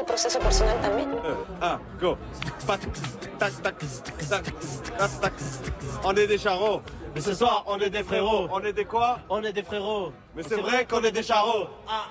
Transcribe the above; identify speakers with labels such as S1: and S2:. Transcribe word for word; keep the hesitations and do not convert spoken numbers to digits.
S1: el proceso personal también.
S2: Ah, go. Tac, tac, tac, tac, tac, tac. On est des charros.
S3: Mais ce soir, on est des frérots.
S2: On est des quoi?
S3: On est des frérots.
S2: Mais c'est vrai qu'on est des charros.
S3: Ah,